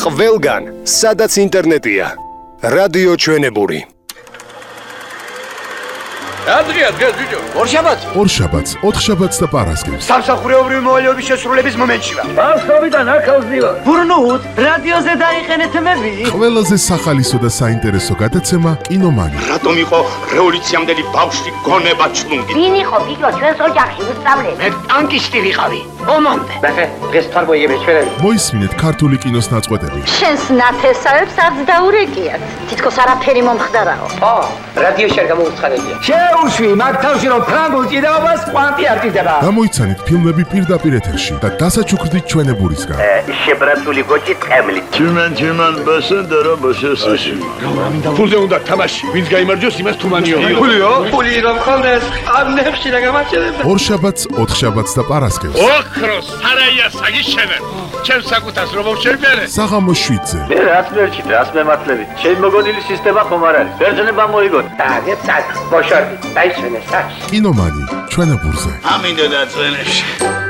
ყველგან, სადაც ინტერნეტია. რადიო ჩვენებური. Adria, Gazio. ორშაბათს 4 შაბათს და პარასკევს. სამსახურეობრივი მოვალეობის შესრულების მომენტში ვარ. Ბავშვობიდან ახალზიო. ბურნუთ, რადიოზე დაიყენეთ მები. ყველაზე სახალისო და საინტერესო გადაცემა კინომანი. რატომ იყო რევოლუციამდელი ბავშვი გონება ჩლუნგი? ვინ იყო გიგო ჩვენს ოჯახში უსწავლე? მე ტანკისტი ვიყავი. ომამდე. დღეს თარგმნიებს ჩვენები. მოისმინეთ ქართული კინოს ნაწყვეტები. შენს ნათესავებს არც დაურეკიათ. თითქოს არაფერი მომხდარაო. რადიოში არ გამოუცხადებია. შეუშვი, მაგ თავში რომ ფრანგულ ჭიდაობას კვანტი არ ჭირდება. გამოიცანით ფილმები პირდაპირ ეთერში და დასაჩუქრდით ჩვენებურისგან. შებრაცული გოჭი ტყემლი. Чиман басендера басесაში. ფულზე უნდა თამაში. ვინც გაიმარჯვოს, იმას თუმანიო. ფული რომ ხონდეს, ამნებში რა გამაჩერებდა. 2 შაბათს, 4 შაბათს და პარასკევს. ოქროს არაია საგიშენებ. ჩემ საკუთას რომ შევბერე. საღამოს 7-ზე. მე რაც მერჩი, რაც მემართლები. ჩემი მოგონილი სისტემა ხომ არ არის. ბერძნება მოიგოთ. დაგეცად, ბოშორდი. დაიშვენე საჩ. კინომანი ჩვენებურზე. ამინდა და წვენებში.